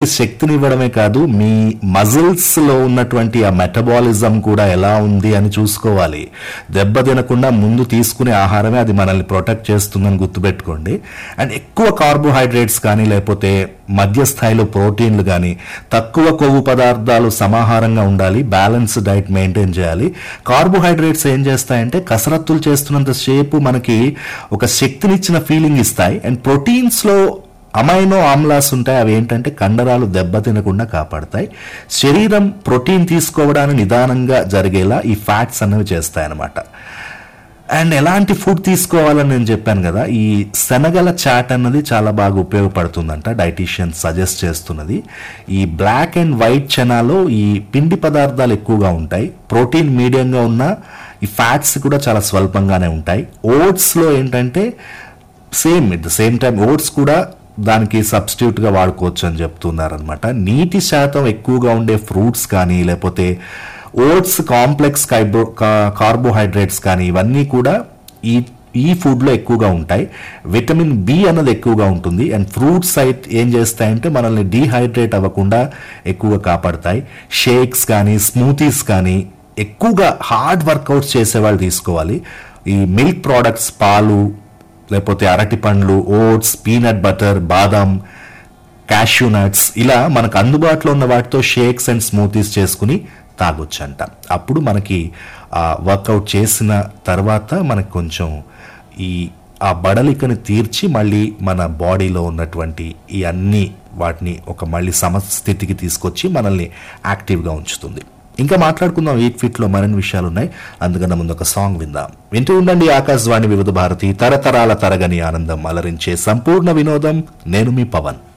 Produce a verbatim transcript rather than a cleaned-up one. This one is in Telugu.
శక్తిని ఇవ్వడమే కాదు, మీ మజిల్స్ లో ఉన్నటువంటి ఆ మెటబాలిజం కూడా ఎలా ఉంది అని చూసుకోవాలి. దెబ్బ తినకుండా ముందు తీసుకునే ఆహారమే అది మనల్ని ప్రొటెక్ట్ చేస్తుందని గుర్తుపెట్టుకోండి. అండ్ ఎక్కువ కార్బోహైడ్రేట్స్ కానీ లేకపోతే మధ్య స్థాయిలో ప్రోటీన్లు కానీ, తక్కువ కొవ్వు పదార్థాలు సమాహారంగా ఉండాలి. బ్యాలెన్స్ డైట్ మెయింటైన్ చేయాలి. కార్బోహైడ్రేట్స్ ఏం చేస్తాయంటే కసరత్తులు చేస్తున్నంత సేపు మనకి ఒక శక్తినిచ్చిన ఫీలింగ్ ఇస్తాయి. అండ్ ప్రోటీన్స్ లో అమైనో ఆమ్లాస్ ఉంటాయి. అవి ఏంటంటే కండరాలు దెబ్బ తినకుండా కాపాడతాయి. శరీరం ప్రోటీన్ తీసుకోవడాన్ని నిదానంగా జరిగేలా ఈ ఫ్యాట్స్ అనేవి చేస్తాయన్నమాట. అండ్ ఎలాంటి ఫుడ్ తీసుకోవాలని నేను చెప్పాను కదా, ఈ శనగల చాట్ అన్నది చాలా బాగా ఉపయోగపడుతుందంట. డైటీషియన్ సజెస్ట్ చేస్తున్నది. ఈ బ్లాక్ అండ్ వైట్ చనాలో ఈ పిండి పదార్థాలు ఎక్కువగా ఉంటాయి. ప్రోటీన్ మీడియంగా ఉన్న ఈ ఫ్యాట్స్ కూడా చాలా స్వల్పంగానే ఉంటాయి. ఓట్స్లో ఏంటంటే same at the same time oats కూడా దానికి సబ్స్టిట్యూట్గా వాడుకోవచ్చు అని చెప్తున్నారనమాట. నీటి శాతం ఎక్కువగా ఉండే ఫ్రూట్స్ కానీ లేకపోతే ఓట్స్ కాంప్లెక్స్ కార్బో కార్బోహైడ్రేట్స్ కానీ ఇవన్నీ కూడా ఈ ఈ ఫుడ్లో ఎక్కువగా ఉంటాయి. విటమిన్ బి అన్నది ఎక్కువగా ఉంటుంది. అండ్ ఫ్రూట్స్ అయితే ఏం చేస్తాయంటే మనల్ని డీహైడ్రేట్ అవ్వకుండా ఎక్కువగా కాపాడతాయి. షేక్స్ కానీ స్మూతీస్ కానీ ఎక్కువగా హార్డ్ వర్కౌట్స్ చేసేవాళ్ళు తీసుకోవాలి. ఈ మిల్క్ ప్రోడక్ట్స్, పాలు లేకపోతే అరటి పండ్లు, ఓట్స్, పీనట్ బటర్, బాదం, క్యాష్యూ నట్స్ ఇలా మనకు అందుబాటులో ఉన్న వాటితో షేక్స్ అండ్ స్మూతీస్ చేసుకుని తాగొచ్చంట. అప్పుడు మనకి వర్కౌట్ చేసిన తర్వాత మనకు కొంచెం ఈ ఆ బడలికని తీర్చి మళ్ళీ మన బాడీలో ఉన్నటువంటి ఈ అన్ని వాటిని ఒక మళ్ళీ సమస్థితికి తీసుకొచ్చి మనల్ని యాక్టివ్గా ఉంచుతుంది. ఇంకా మాట్లాడుకుందాం. ఈట్ ఫిట్ లో మరిన్ని విషయాలు ఉన్నాయి. అందుకన్నా ముందు ఒక సాంగ్ విందాం. వింటూ ఉండండి ఆకాశవాణి వివిధ భారతి, తరతరాల తరగని ఆనందం, అలరించే సంపూర్ణ వినోదం. నేను మీ పవన్.